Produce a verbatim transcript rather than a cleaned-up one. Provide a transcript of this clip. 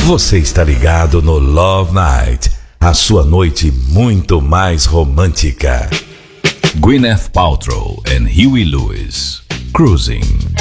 Você está ligado no Love Night, a sua noite muito mais romântica. Gwyneth Paltrow and Huey Lewis, Cruising.